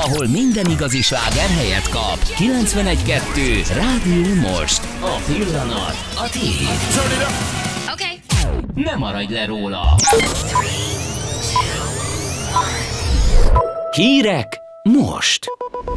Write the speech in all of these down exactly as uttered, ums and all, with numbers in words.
ahol minden igazi sláger helyet kap. kilencvenegy kettő Rádió Most. A pillanat a tiéd. Oké. Okay. Ne maradj le róla. Hírek most.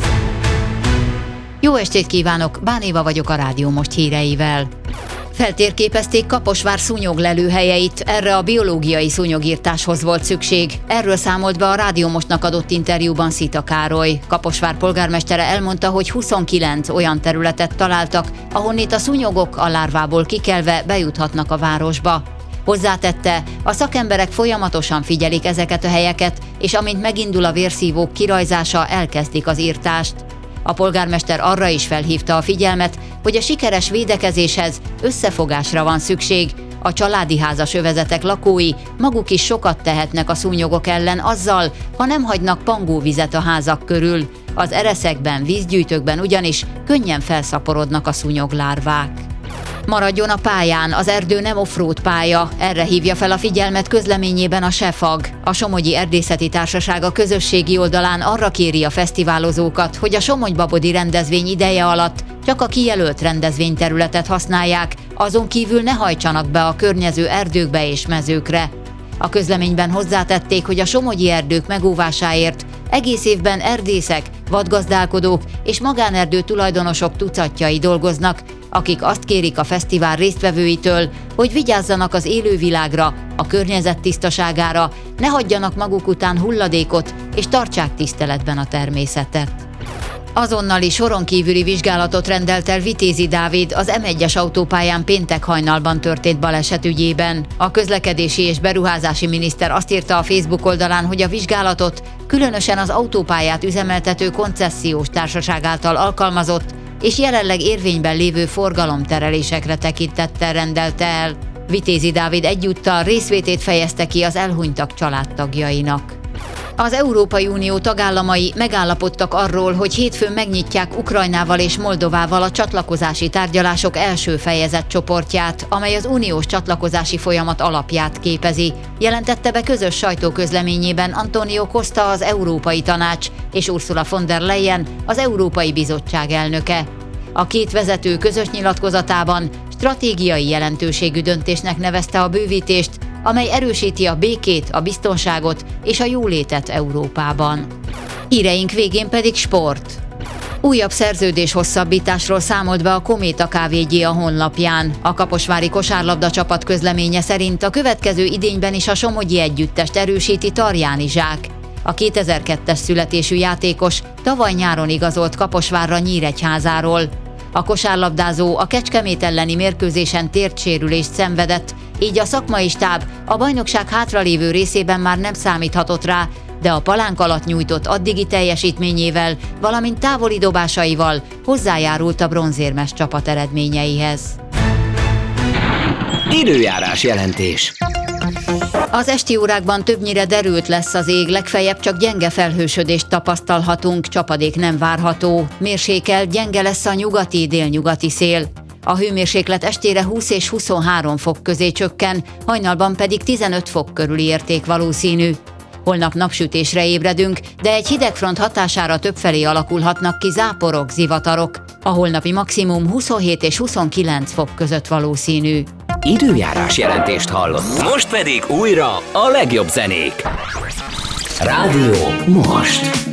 Jó estét kívánok, Bánéva vagyok a Rádió Most híreivel. Feltérképezték Kaposvár szúnyoglelőhelyeit, erre a biológiai szúnyogírtáshoz volt szükség. Erről számolt be a Rádió Mostnak adott interjúban Szita Károly. Kaposvár polgármestere elmondta, hogy huszonkilenc olyan területet találtak, ahonnét a szúnyogok a lárvából kikelve bejuthatnak a városba. Hozzátette, a szakemberek folyamatosan figyelik ezeket a helyeket, és amint megindul a vérszívók kirajzása, elkezdik az írtást. A polgármester arra is felhívta a figyelmet, hogy a sikeres védekezéshez összefogásra van szükség. A családi házas övezetek lakói maguk is sokat tehetnek a szúnyogok ellen azzal, ha nem hagynak pangóvizet a házak körül. Az ereszekben, vízgyűjtőkben ugyanis könnyen felszaporodnak a szúnyoglárvák. Maradjon a pályán, az erdő nem offroad pálya, erre hívja fel a figyelmet közleményében a Sefag. A Somogyi Erdészeti Társaság a közösségi oldalán arra kéri a fesztiválozókat, hogy a Somogy-Babodi rendezvény ideje alatt csak a kijelölt rendezvényterületet használják, azon kívül ne hajtsanak be a környező erdőkbe és mezőkre. A közleményben hozzátették, hogy a somogyi erdők megóvásáért egész évben erdészek, vadgazdálkodók és magánerdő tulajdonosok tucatjai dolgoznak, akik azt kérik a fesztivál résztvevőitől, hogy vigyázzanak az élővilágra, a környezet tisztaságára, ne hagyjanak maguk után hulladékot és tartsák tiszteletben a természetet. Azonnali soron kívüli vizsgálatot rendelt el Vitézi Dávid az em egyes autópályán péntek hajnalban történt baleset ügyében. A közlekedési és beruházási miniszter azt írta a Facebook oldalán, hogy a vizsgálatot különösen az autópályát üzemeltető koncessziós társaság által alkalmazott és jelenleg érvényben lévő forgalomterelésekre tekintettel rendelte el. Vitézi Dávid egyúttal részvétét fejezte ki az elhunytak családtagjainak. Az Európai Unió tagállamai megállapodtak arról, hogy hétfőn megnyitják Ukrajnával és Moldovával a csatlakozási tárgyalások első fejezet csoportját, amely az uniós csatlakozási folyamat alapját képezi, jelentette be közös sajtóközleményében Antonio Costa, az Európai Tanács, és Ursula von der Leyen, az Európai Bizottság elnöke. A két vezető közös nyilatkozatában stratégiai jelentőségű döntésnek nevezte a bővítést, amely erősíti a békét, a biztonságot és a jólétet Európában. Híreink végén pedig sport. Újabb szerződés hosszabbításról számolt be a Kométa ká vé gé a honlapján. A kaposvári kosárlabda csapat közleménye szerint a következő idényben is a somogyi együttest erősíti Tarjáni Zsák. A kétezer-kettes születésű játékos tavaly nyáron igazolt Kaposvárra Nyíregyházáról. A kosárlabdázó a Kecskemét elleni mérkőzésen térdsérülést szenvedett, így a szakmai stáb a bajnokság hátralévő részében már nem számíthatott rá, de a palánk alatt nyújtott addigi teljesítményével, valamint távoli dobásaival hozzájárult a bronzérmes csapat eredményeihez. Időjárás jelentés. Az esti órákban többnyire derült lesz az ég, legfeljebb csak gyenge felhősödést tapasztalhatunk, csapadék nem várható. Mérsékelt, gyenge lesz a nyugati-délnyugati szél. A hőmérséklet estére húsz és huszonhárom fok közé csökken, hajnalban pedig tizenöt fok körüli érték valószínű. Holnap napsütésre ébredünk, de egy hidegfront hatására többfelé alakulhatnak ki záporok, zivatarok. A holnapi maximum huszonhét és huszonkilenc fok között valószínű. Időjárás jelentést hallott. Most pedig újra a legjobb zenék. Rádió Most.